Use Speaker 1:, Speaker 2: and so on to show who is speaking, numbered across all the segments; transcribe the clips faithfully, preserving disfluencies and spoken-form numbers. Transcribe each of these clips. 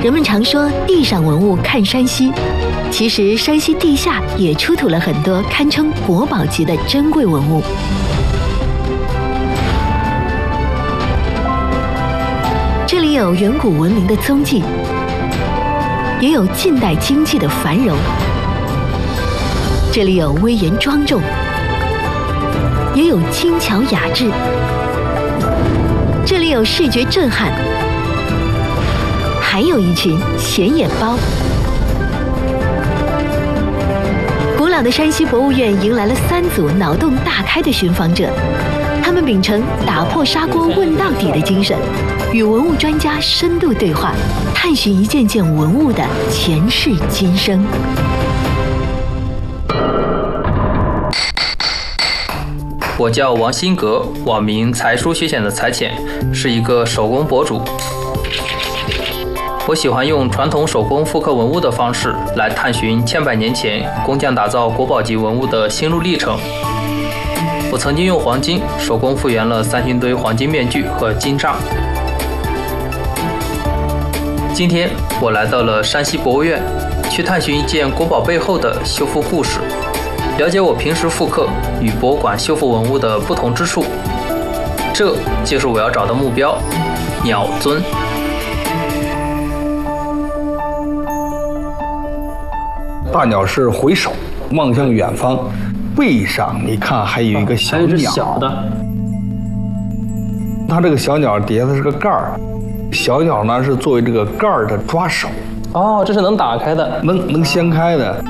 Speaker 1: 人们常说地上文物看山西，其实山西地下也出土了很多堪称国宝级的珍贵文物。这里有远古文明的踪迹，也有近代经济的繁荣。这里有威严庄重，也有精巧雅致。这里有视觉震撼，还有一群显眼包。古老的山西博物院迎来了三组脑洞大开的寻访者，他们秉承打破砂锅问到底的精神，与文物专家深度对话，探寻一件件文物的前世今生。
Speaker 2: 我叫王新阁，网名才疏学浅的才浅，是一个手工博主。我喜欢用传统手工复刻文物的方式来探寻千百年前工匠打造国宝级文物的心路历程。我曾经用黄金手工复原了三星堆黄金面具和金杖。今天我来到了山西博物院，去探寻一件国宝背后的修复故事，了解我平时复刻与博物馆修复文物的不同之处。这就是我要找的目标——鸟尊。
Speaker 3: 大鸟是回首望向远方，背上你看还有一个小鸟，
Speaker 4: 还有一只小的。
Speaker 3: 它这个小鸟底下它是个盖儿，小鸟呢是作为这个盖儿的抓手。
Speaker 4: 哦，这是能打开的，
Speaker 3: 能能掀开的。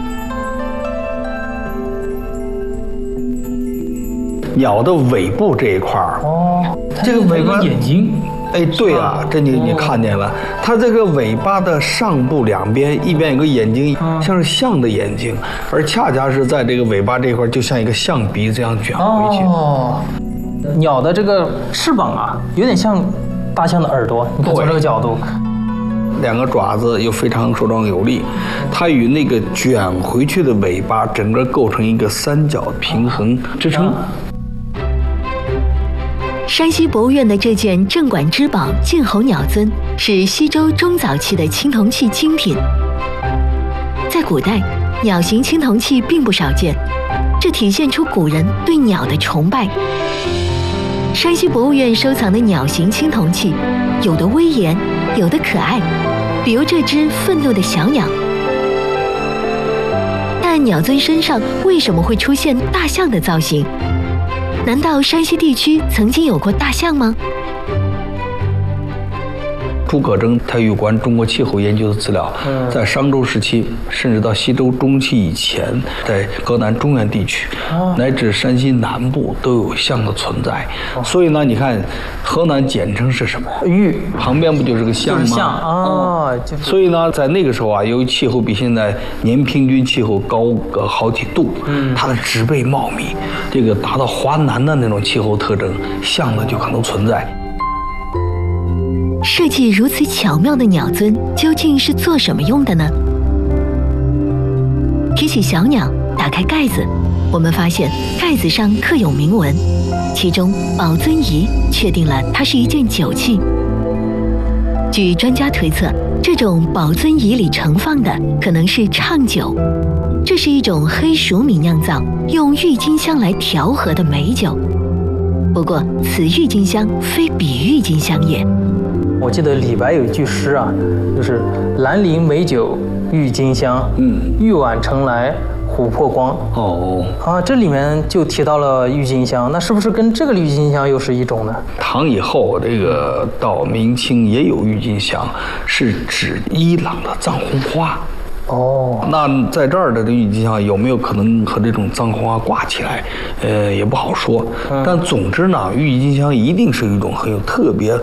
Speaker 3: 鸟的尾部这一块儿，
Speaker 4: 哦，
Speaker 3: 这个尾巴
Speaker 4: 眼睛。
Speaker 3: 哎，对啊，这你你看见了，它这个尾巴的上部两边，一边有个眼睛，像是象的眼睛，而恰恰是在这个尾巴这块，就像一个象鼻这样卷回去。
Speaker 4: 哦，鸟的这个翅膀啊，有点像大象的耳朵，你看从这个角度，
Speaker 3: 两个爪子又非常手状有力，它与那个卷回去的尾巴整个构成一个三角平衡支撑。
Speaker 1: 山西博物院的这件镇馆之宝晋侯鸟尊是西周中早期的青铜器精品。在古代，鸟形青铜器并不少见，这体现出古人对鸟的崇拜。山西博物院收藏的鸟形青铜器，有的威严，有的可爱，比如这只愤怒的小鸟。但鸟尊身上为什么会出现大象的造型？难道山西地区曾经有过大象吗？
Speaker 3: 朱可桢他有关中国气候研究的资料，在商周时期，甚至到西周中期以前，在河南中原地区，乃至山西南部都有象的存在。所以呢，你看，河南简称是什么？豫，旁边不就是个象吗？
Speaker 4: 象啊，就是。
Speaker 3: 所以呢，在那个时候啊，由于气候比现在年平均气候高个好几度，嗯，它的植被茂密，这个达到华南的那种气候特征，象呢就可能存在。
Speaker 1: 设计如此巧妙的鸟尊究竟是做什么用的呢？提起小鸟，打开盖子，我们发现盖子上刻有铭文，其中宝尊仪确定了它是一件酒器。据专家推测，这种宝尊仪里盛放的可能是畅酒，这是一种黑熟米酿造用郁金香来调和的美酒。不过此郁金香非彼郁金香也。
Speaker 4: 我记得李白有一句诗啊，就是兰陵美酒郁金香，嗯，玉碗盛来琥珀光。哦，啊，这里面就提到了郁金香，那是不是跟这个郁金香又是一种呢？
Speaker 3: 唐以后，这个到明清也有郁金香，是指伊朗的藏红花。哦，那在这儿的这郁金香有没有可能和这种藏红花挂起来？呃，也不好说。嗯、但总之呢，郁金香一定是一种很有特别